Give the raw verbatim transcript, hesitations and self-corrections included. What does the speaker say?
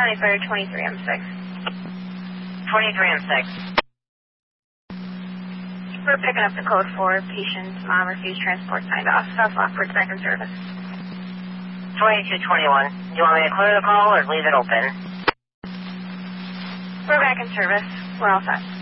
County Fire twenty-three M six. twenty-three M six. We're picking up the code four. Patient mom refused transport signed off. South Lockport back in service. twenty-two twenty-one. Do you want me to clear the call or leave it open? We're back in service. We're all set.